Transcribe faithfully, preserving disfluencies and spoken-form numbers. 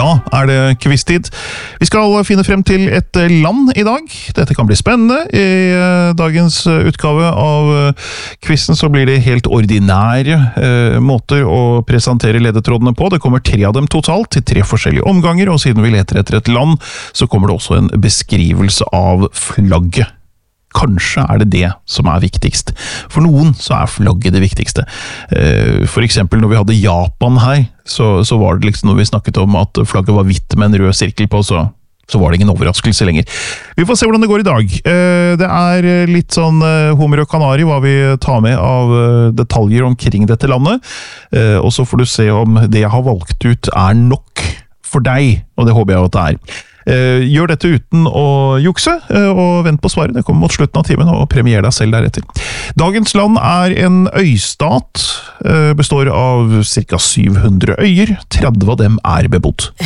Da er det quiz-tid. Vi skal finne frem til et land i dag. Dette kan bli spennende. I dagens utgave av quizen så blir det helt ordinære eh, måter å presentere ledetrådene på. Det kommer tre av dem totalt til tre forskjellige omganger, og siden vi leter etter et land, så kommer det også en beskrivelse av flagget. Kanskje er det det som er viktigst. For noen så er flagget det viktigste. For eksempel når vi hadde Japan her, så, så var det liksom når vi snakket om at flagget var hvitt med en rød sirkel på, så, så var det ingen overraskelse lenger. Vi får se hvordan det går i dag. Det er litt sånn hummer og kanari hva vi tar med av detaljer omkring dette landet, og så får du se om det jeg har valgt ut er nok for deg, og det håper jeg at det er. Gjør dette uten å jukse, og vent på svaret. Det kommer mot slutten av timen, og premier deg selv deretter. Dagens land er en øystat, består av cirka syv hundre øyer, tretti av dem er bebodd.